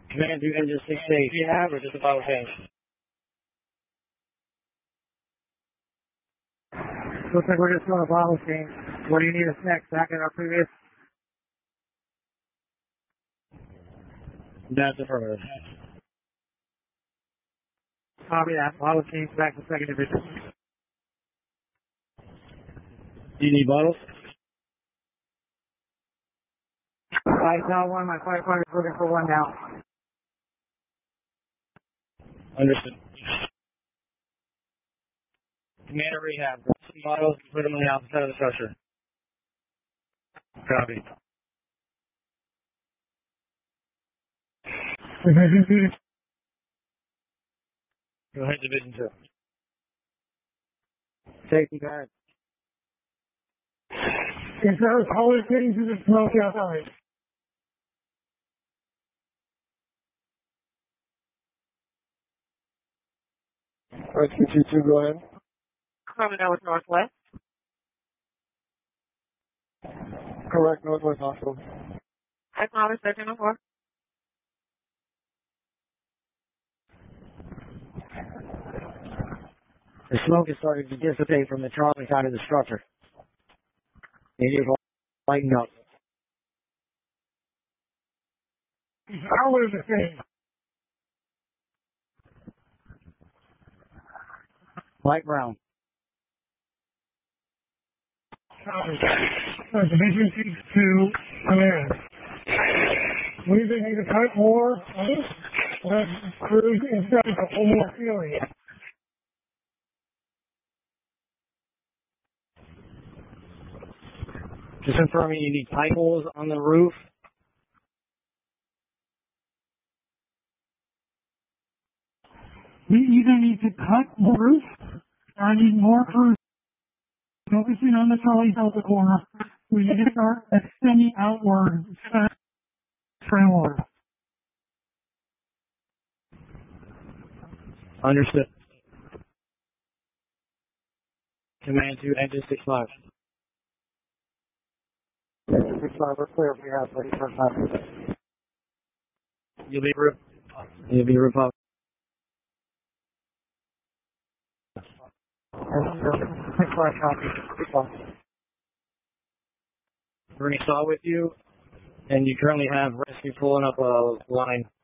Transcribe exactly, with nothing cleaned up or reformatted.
Command, do engine six eight. Do you have or just a bottle change? Looks like we're just doing a bottle change. What do you need us next? Back in our previous? That's affirmative. Copy that. Bottle change back to second division. Do you need bottles? I saw one. My firefighter's looking for one now. Understood. Commander rehab. Two bottles, put them on the opposite side of the structure. Copy. Division two. Go ahead, Division two. Safety guard. Is there how is getting to the smoke outside? Rescue two two, go ahead. Coming out with Northwest. Correct, Northwest Hospital. Acknowledge Sergeant four. The smoke is starting to dissipate from the Charlie side of the structure. It is lighting up. How is the thing? Light brown. Uh, Division two, command. We either need to cut more, or crews instead of a couple more feeling. Just confirming you need pipe holes on the roof. We either need to cut the roof, or I need more crews focusing on the Charlie Delta corner. We need to start extending outward tramward. Understood. Command to engine six five. six five, we're clear. We have ready for time. You'll be re- You'll be repub. six five copy. Bernie saw with you, and you currently have rescue pulling up a line